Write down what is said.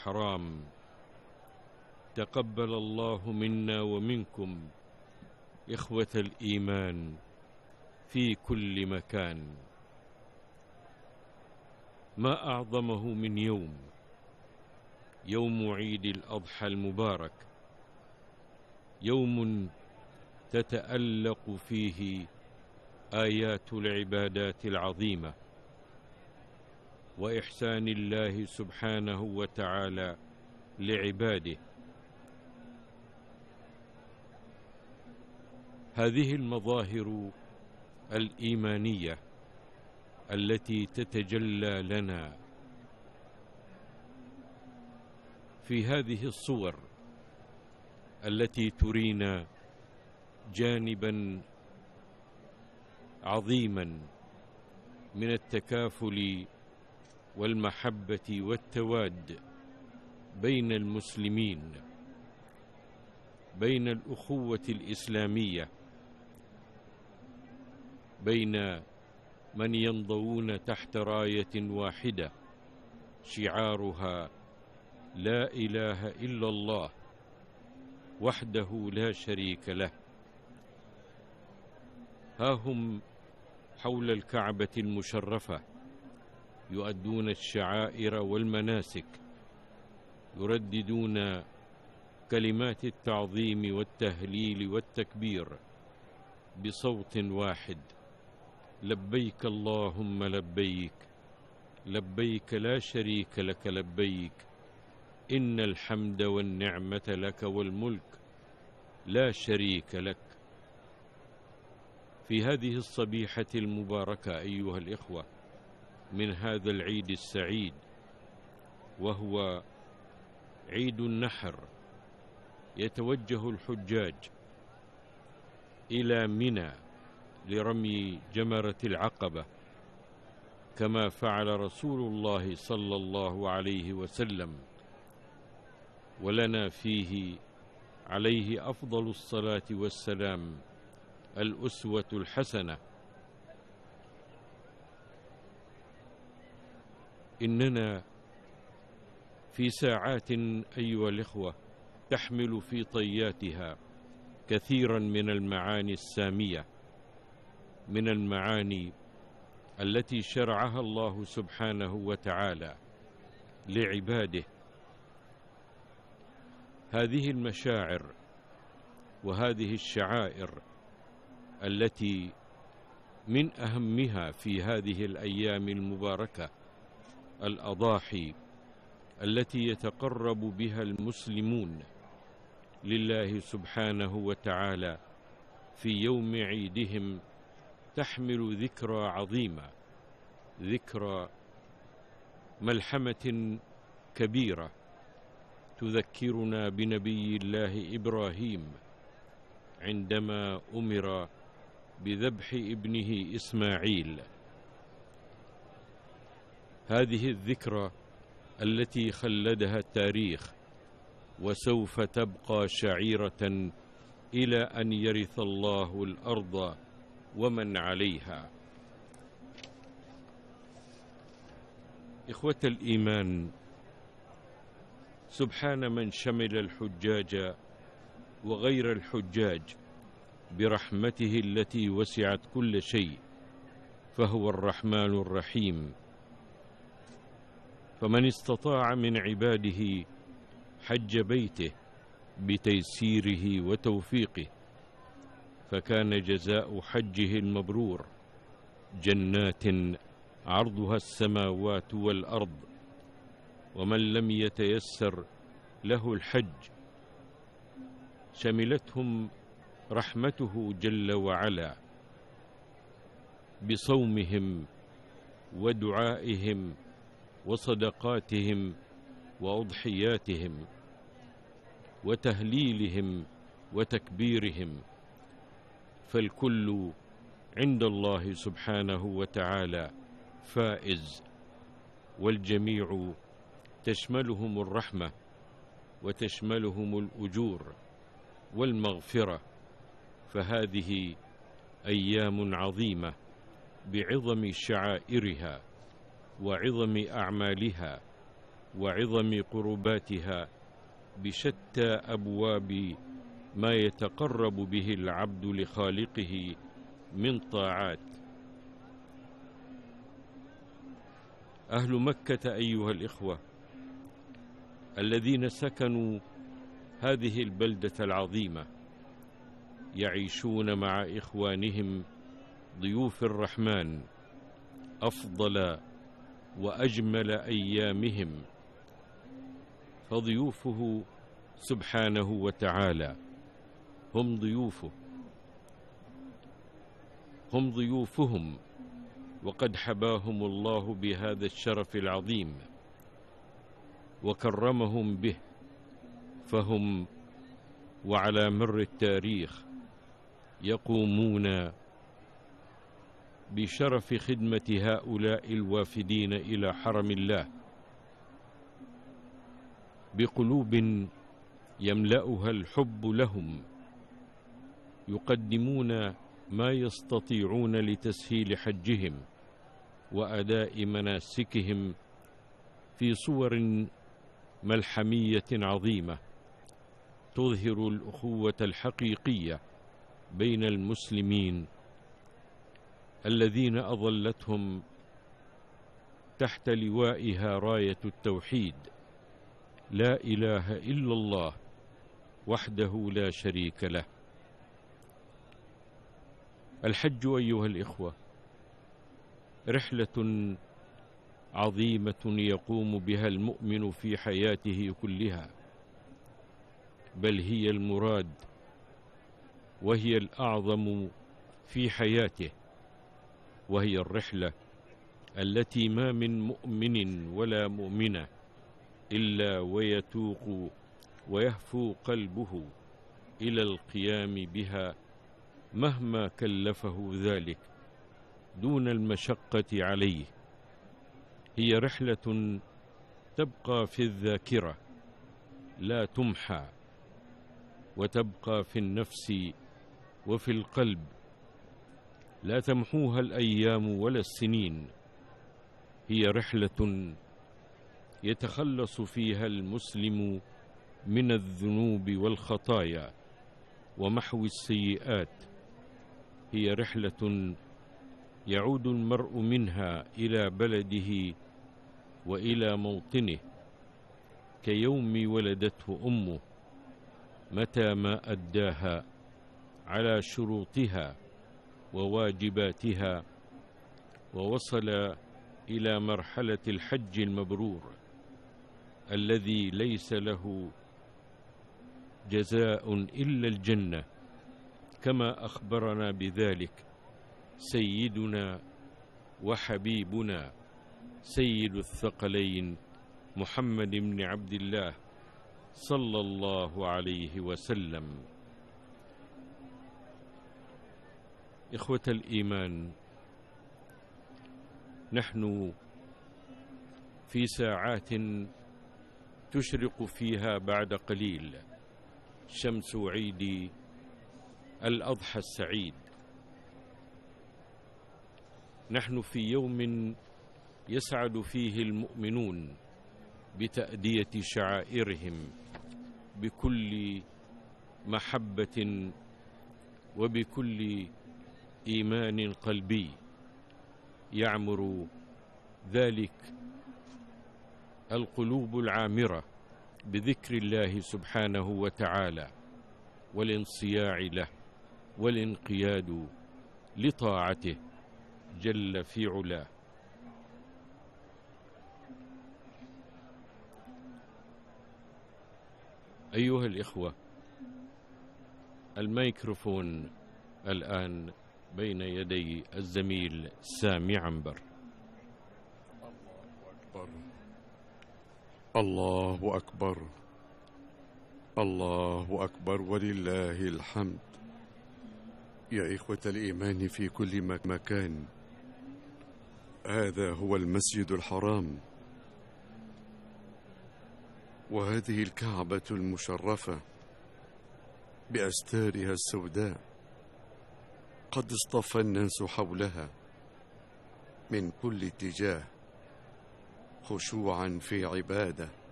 الحرام. تقبل الله منا ومنكم إخوة الإيمان في كل مكان. ما أعظمه من يوم عيد الأضحى المبارك، يوم تتألق فيه آيات العبادات العظيمة وإحسان الله سبحانه وتعالى لعباده. هذه المظاهر الإيمانية التي تتجلى لنا في هذه الصور التي ترينا جانبا عظيما من التكافل والمحبة والتواد بين المسلمين، بين الأخوة الإسلامية، بين من ينضوون تحت راية واحدة شعارها لا إله إلا الله وحده لا شريك له. ها هم حول الكعبة المشرفة يؤدون الشعائر والمناسك، يرددون كلمات التعظيم والتهليل والتكبير بصوت واحد: لبيك اللهم لبيك، لبيك لا شريك لك لبيك، إن الحمد والنعمة لك والملك لا شريك لك. في هذه الصبيحة المباركة أيها الإخوة من هذا العيد السعيد، وهو عيد النحر، يتوجه الحجاج إلى منى لرمي جمرة العقبة كما فعل رسول الله صلى الله عليه وسلم، ولنا فيه عليه أفضل الصلاة والسلام الأسوة الحسنة. إننا في ساعات أيها الإخوة تحمل في طياتها كثيرا من المعاني السامية، من المعاني التي شرعها الله سبحانه وتعالى لعباده. هذه المشاعر وهذه الشعائر التي من أهمها في هذه الأيام المباركة الأضاحي التي يتقرب بها المسلمون لله سبحانه وتعالى في يوم عيدهم، تحمل ذكرى عظيمة، ذكرى ملحمة كبيرة تذكرنا بنبي الله إبراهيم عندما أمر بذبح ابنه إسماعيل. هذه الذكرى التي خلدها التاريخ وسوف تبقى شعيرة إلى أن يرث الله الأرض ومن عليها. إخوة الإيمان، سبحان من شمل الحجاج وغير الحجاج برحمته التي وسعت كل شيء، فهو الرحمن الرحيم. فمن استطاع من عباده حج بيته بتيسيره وتوفيقه، فكان جزاء حجه المبرور جنات عرضها السماوات والأرض. ومن لم يتيسر له الحج شملتهم رحمته جل وعلا بصومهم ودعائهم وصدقاتهم وأضحياتهم وتهليلهم وتكبيرهم، فالكل عند الله سبحانه وتعالى فائز، والجميع تشملهم الرحمة وتشملهم الأجور والمغفرة. فهذه أيام عظيمة بعظم شعائرها وعظم أعمالها وعظم قرباتها بشتى أبواب ما يتقرب به العبد لخالقه من طاعات. أهل مكة أيها الإخوة الذين سكنوا هذه البلدة العظيمة يعيشون مع إخوانهم ضيوف الرحمن أفضل وأجمل أيامهم، فضيوفه سبحانه وتعالى هم ضيوفه، هم ضيوفهم، وقد حباهم الله بهذا الشرف العظيم وكرمهم به، فهم وعلى مر التاريخ يقومون بشرف خدمة هؤلاء الوافدين إلى حرم الله بقلوب يملأها الحب لهم، يقدمون ما يستطيعون لتسهيل حجهم وأداء مناسكهم في صور ملحمية عظيمة تظهر الأخوة الحقيقية بين المسلمين الذين أظلتهم تحت لوائها راية التوحيد، لا إله إلا الله وحده لا شريك له. الحج أيها الإخوة رحلة عظيمة يقوم بها المؤمن في حياته كلها، بل هي المراد وهي الأعظم في حياته، وهي الرحلة التي ما من مؤمن ولا مؤمنة إلا ويتوق ويهفو قلبه إلى القيام بها مهما كلفه ذلك دون المشقة عليه. هي رحلة تبقى في الذاكرة لا تمحى، وتبقى في النفس وفي القلب لا تمحوها الأيام ولا السنين. هي رحلة يتخلص فيها المسلم من الذنوب والخطايا ومحو السيئات. هي رحلة يعود المرء منها إلى بلده وإلى موطنه كيوم ولدته أمه، متى ما أداها على شروطها وواجباتها ووصل إلى مرحلة الحج المبرور الذي ليس له جزاء إلا الجنة، كما أخبرنا بذلك سيدنا وحبيبنا سيد الثقلين محمد بن عبد الله صلى الله عليه وسلم. إخوة الإيمان، نحن في ساعات تشرق فيها بعد قليل شمس عيد الأضحى السعيد. نحن في يوم يسعد فيه المؤمنون بتأدية شعائرهم بكل محبة وبكل إيمان قلبي، يعمر ذلك القلوب العامرة بذكر الله سبحانه وتعالى والانصياع له والانقياد لطاعته جل في علاه. أيها الإخوة، الميكروفون الآن بين يدي الزميل سامي عنبر. الله أكبر، الله أكبر ولله الحمد. يا إخوة الإيمان في كل مكان، هذا هو المسجد الحرام، وهذه الكعبة المشرفة بأستارها السوداء قد اصطفى الناس حولها من كل اتجاه، خشوعا في عبادة